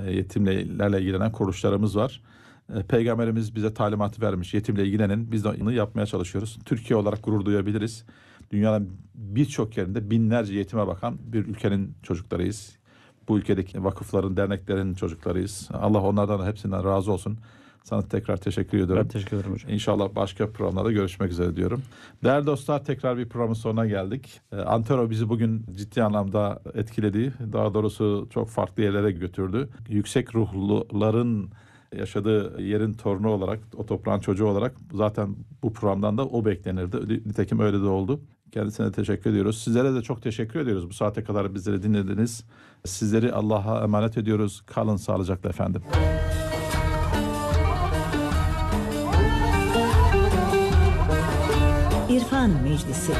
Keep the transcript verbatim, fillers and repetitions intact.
e, yetimlerle ilgilenen kuruluşlarımız var. E, Peygamberimiz bize talimatı vermiş. Yetimle ilgilenin. Biz de onu yapmaya çalışıyoruz. Türkiye olarak gurur duyabiliriz. Dünyanın birçok yerinde binlerce yetime bakan bir ülkenin çocuklarıyız. Bu ülkedeki vakıfların, derneklerin çocuklarıyız. Allah onlardan da hepsinden razı olsun. Sana tekrar teşekkür ediyorum. Ben teşekkür ederim hocam. İnşallah başka programlarda görüşmek üzere diyorum. Değerli dostlar, tekrar bir programın sonuna geldik. Ee, Antero bizi bugün ciddi anlamda etkiledi. Daha doğrusu çok farklı yerlere götürdü. Yüksek ruhluların yaşadığı yerin torunu olarak, o toprağın çocuğu olarak zaten bu programdan da o beklenirdi. Nitekim öyle de oldu. Kendisine teşekkür ediyoruz. Sizlere de çok teşekkür ediyoruz. Bu saate kadar bizleri dinlediniz. Sizleri Allah'a emanet ediyoruz. Kalın sağlıcakla efendim. İrfan Meclisi.